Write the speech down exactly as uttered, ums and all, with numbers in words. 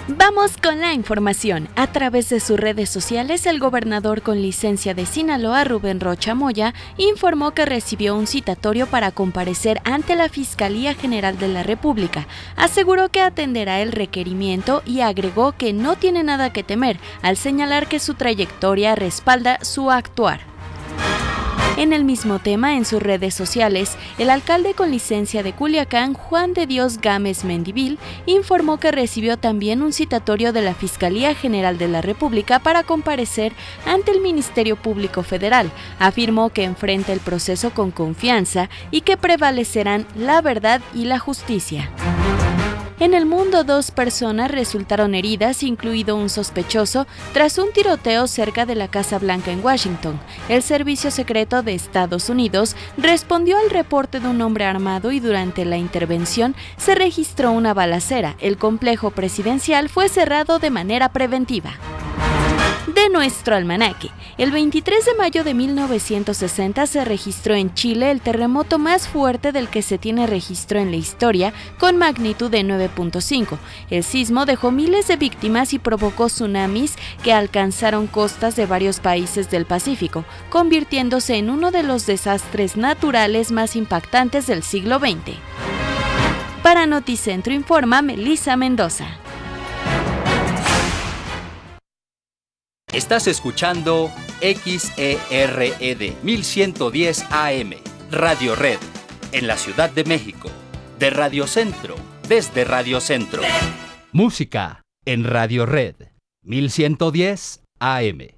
Vamos con la información. A través de sus redes sociales, el gobernador con licencia de Sinaloa, Rubén Rocha Moya, informó que recibió un citatorio para comparecer ante la Fiscalía General de la República. Aseguró que atenderá el requerimiento y agregó que no tiene nada que temer, al señalar que su trayectoria respalda su actuar. En el mismo tema, en sus redes sociales, el alcalde con licencia de Culiacán, Juan de Dios Gámez Mendivil, informó que recibió también un citatorio de la Fiscalía General de la República para comparecer ante el Ministerio Público Federal. Afirmó que enfrenta el proceso con confianza y que prevalecerán la verdad y la justicia. En el mundo, dos personas resultaron heridas, incluido un sospechoso, tras un tiroteo cerca de la Casa Blanca en Washington. El Servicio Secreto de Estados Unidos respondió al reporte de un hombre armado y durante la intervención se registró una balacera. El complejo presidencial fue cerrado de manera preventiva. De nuestro almanaque. El veintitrés de mayo de mil novecientos sesenta se registró en Chile el terremoto más fuerte del que se tiene registro en la historia, con magnitud de nueve punto cinco. El sismo dejó miles de víctimas y provocó tsunamis que alcanzaron costas de varios países del Pacífico, convirtiéndose en uno de los desastres naturales más impactantes del siglo veinte. Para Noticentro informa Melissa Mendoza. Estás escuchando X E R E D mil ciento diez A M, Radio Red, en la Ciudad de México, de Radio Centro, desde Radio Centro. Música en Radio Red, mil ciento diez A M.